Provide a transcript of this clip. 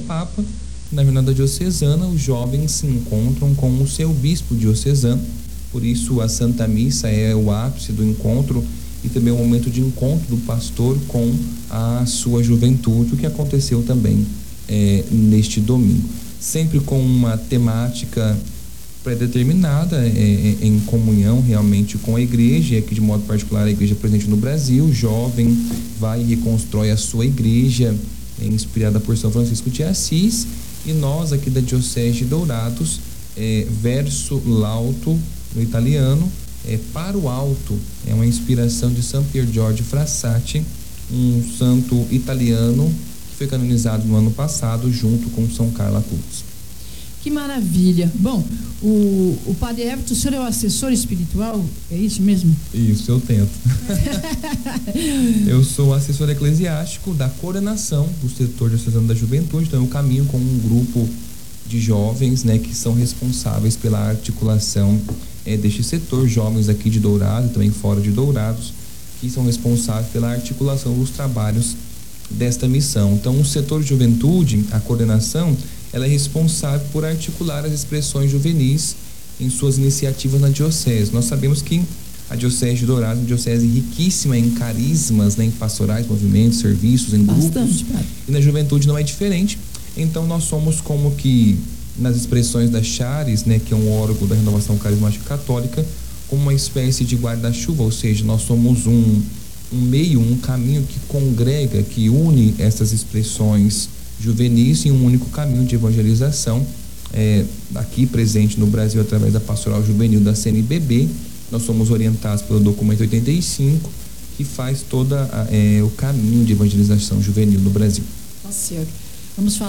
Papa. Na jornada diocesana, os jovens se encontram com o seu bispo diocesano, por isso a Santa Missa é o ápice do encontro e também o momento de encontro do pastor com a sua juventude, o que aconteceu também neste domingo. Sempre com uma temática pré-determinada, em comunhão realmente com a igreja, e aqui de modo particular a igreja presente no Brasil. O jovem vai e reconstrói a sua igreja, inspirada por São Francisco de Assis, e nós aqui da Diocese de Dourados, verso lauto no italiano, para o alto, é uma inspiração de San Pier Giorgio Frassati, um santo italiano que foi canonizado no ano passado junto com São Carlo Acutis. Que maravilha. Bom, o Padre Everton, o senhor é o assessor espiritual, é isso mesmo? Isso, eu tento. Eu sou assessor eclesiástico da coordenação do setor diocesano da juventude, então eu caminho com um grupo de jovens, que são responsáveis pela articulação deste setor, jovens aqui de Dourados e também fora de Dourados, que são responsáveis pela articulação dos trabalhos desta missão. Então, o setor de juventude, a coordenação, ela é responsável por articular as expressões juvenis em suas iniciativas na diocese. Nós sabemos que a Diocese de Dourados é uma diocese riquíssima em carismas, em pastorais, movimentos, serviços, em grupos. E na juventude não é diferente. Então nós somos como que, nas expressões da Charis, que é um órgão da Renovação Carismática Católica, como uma espécie de guarda-chuva, ou seja, nós somos um meio, um caminho que congrega, que une essas expressões juvenis em um único caminho de evangelização, aqui presente no Brasil através da Pastoral Juvenil da CNBB. Nós somos orientados pelo documento 85, que faz todo o caminho de evangelização juvenil no Brasil. Tá certo. Vamos falar